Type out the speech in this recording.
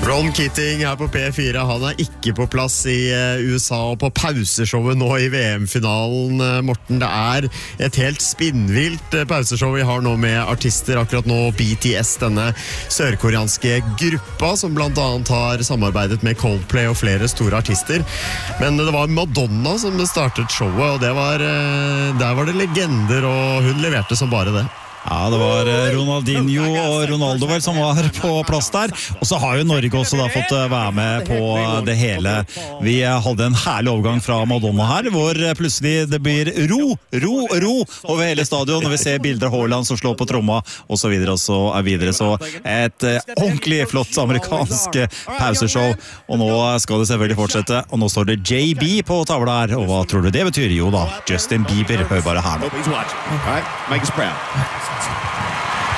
Ron Keating her på P4, han ikke på plass i USA og på pauseshowet nå i VM-finalen. Morten, det et helt spinnvilt pauseshow vi har nå med artister. Akkurat nå BTS, denne sørkoreanske gruppa som blant annet har samarbeidet med Coldplay og flere store artister. Men det var Madonna som startet showet, og der var det legender, og hun leverte som bare det. Ja, det var Ronaldinho og Ronaldo vel som var på plass der. Og så har jo Norge også da fått være med på det hele. Vi hadde en herlig overgang fra Madonna her, hvor plutselig det blir ro over hele stadion, når vi ser bilder av Haaland som slår på tromma, og så videre, og så videre. Så et ordentlig flott amerikansk pauseshow, og nå skal det selvfølgelig fortsette. Og nå står det JB på tavla her, og hva tror du det betyr? Jo da, Justin Bieber, hør bare her nå. All right, make us proud.